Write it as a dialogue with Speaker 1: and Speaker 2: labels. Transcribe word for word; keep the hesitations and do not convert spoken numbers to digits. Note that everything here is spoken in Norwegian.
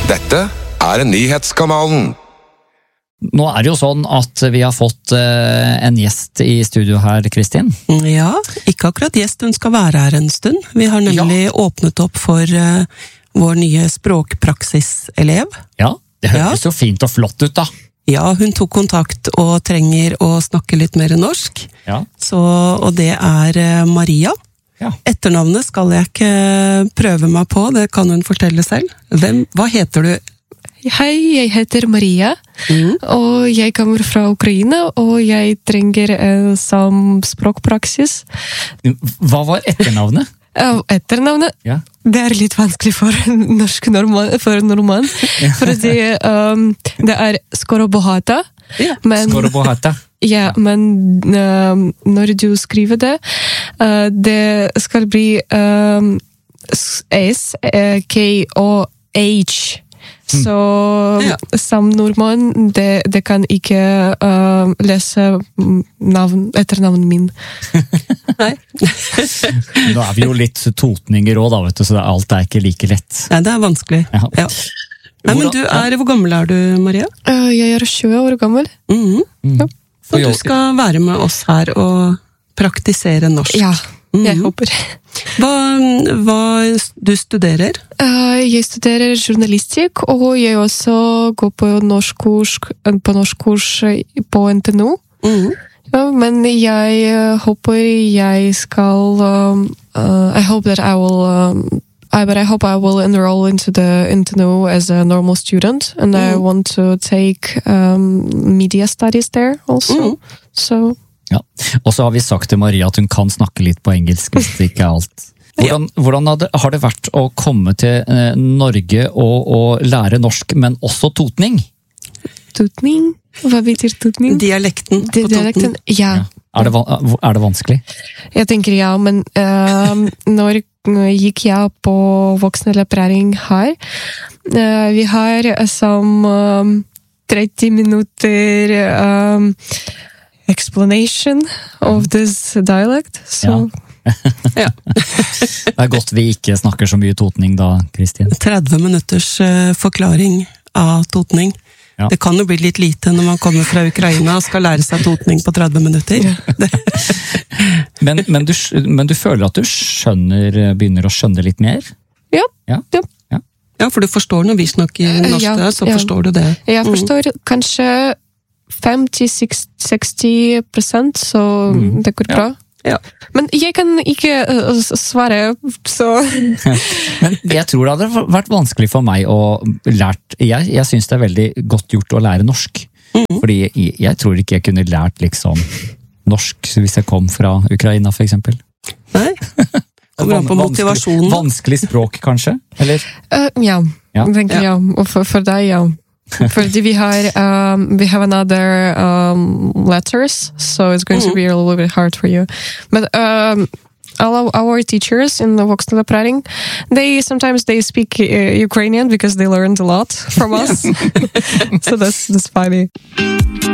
Speaker 1: Dette er Nyhetskanalen.
Speaker 2: Nå er det jo sånn at vi har fått uh, en gjest i studio her, Kristin.
Speaker 3: Ja, ikke akkurat gjest, hun skal være her en stund. Vi har nemlig ja. åpnet opp for uh, vår nye språkpraksiselev.
Speaker 2: Ja, det høres ja. jo fint og flott ut da.
Speaker 3: Ja, hun tok kontakt og trenger å snakke litt mer norsk.
Speaker 2: Ja.
Speaker 3: Så, og det er uh, Maria.
Speaker 2: Ja.
Speaker 3: Etternavnet skal jeg ikke prøve meg på, det kan hun fortelle selv. Hvem, hva heter du?
Speaker 4: Hei, jeg heter Maria, mm. og jeg kommer fra Ukraina, og jeg trenger uh, som språkpraksis.
Speaker 2: Hva var etternavnet?
Speaker 4: Uh, etternavnet?
Speaker 2: Ja.
Speaker 4: Det er litt vanskelig for norsk nordmann, for nordmann, ja. fordi um, det er Skorobohata.
Speaker 3: Ja.
Speaker 4: Men,
Speaker 2: Skorobohata.
Speaker 4: Ja, men uh, når du skriver det, uh, det skal bli um, S, K og H. Så ja. som nordmann, det, det kan ikke uh, lese navn, etternavnet min.
Speaker 3: Nei.
Speaker 2: Nå er vi jo litt totninger også da, vet du, så alt er ikke like lett.
Speaker 3: Nei, det er vanskelig. Ja. Ja. Nei, men du er, hvor gammel er du, Maria?
Speaker 4: Uh, jeg er tjue år gammel.
Speaker 3: Mm-hmm. Mm. Ja. Så du skal være med oss her og praktisere norsk.
Speaker 4: Ja, jeg
Speaker 3: mm-hmm.
Speaker 4: håper.
Speaker 3: Hva, hva du studerer?
Speaker 4: Uh, jeg studerer journalistikk, og jeg også går på norskkurs på norskkurs på N T N U.
Speaker 3: Mm.
Speaker 4: Ja, men jeg uh, håper jeg skal um, uh, I hope that I will um, I, but I hope I will enroll into the N T N U as a normal student, and mm. I want to take um, media studies there also. Mm. So
Speaker 2: ja. Og så har vi sagt til Maria at hun kan snakke litt på engelsk, hvis det ikke er alt. Hvordan, hvordan har, det, har det vært å komme til eh, Norge og, og lære norsk, men også totning?
Speaker 4: Totning? Hva betyr totning?
Speaker 3: Dialekten på
Speaker 4: Dialekten, ja.
Speaker 2: ja. Er, det, er det vanskelig?
Speaker 4: Jeg tenker ja, men uh, når gikk jeg på voksenlæring her, uh, vi har som um, tretti minutter um, explanation of this dialect, så...
Speaker 2: Ja. Det er godt vi ikke snakker så mye totning da, Kristin.
Speaker 3: tretti minutters uh, forklaring av totning. Ja. Det kan jo bli litt lite når man kommer fra Ukraina og skal lære seg totning på tretti minutter.
Speaker 2: men, men, du, men du føler at du skjønner, begynner å skjønne litt mer?
Speaker 4: Ja.
Speaker 2: Ja,
Speaker 4: ja.
Speaker 2: ja.
Speaker 3: ja for du forstår når vi snakker norsk, ja, så ja. forstår du det.
Speaker 4: Jeg forstår mm. kanskje femti til seksti prosent, så mm. det går bra.
Speaker 3: Ja.
Speaker 4: Men jeg kan ikke uh, svare, så...
Speaker 2: Men jeg tror det hadde vært vanskelig for meg å lært... Jeg, jeg synes det er veldig godt gjort å lære norsk. Mm. Fordi jeg, jeg tror ikke jeg kunne lært liksom norsk hvis jeg kom fra Ukraina, for eksempel.
Speaker 3: Nei. Kommer an på motivasjonen.
Speaker 2: Vanskelig, vanskelig språk, kanskje? Eller?
Speaker 4: Uh, ja,
Speaker 2: ja.
Speaker 4: tenker ja. ja. Og for, for deg, ja. Fordi vi har um, we have another um, letters, so it's going mm-hmm. to be a little bit hard for you. But um, all of our teachers in the voksenlæring, they sometimes they speak uh, Ukrainian because they learned a lot from us. So that's that's funny.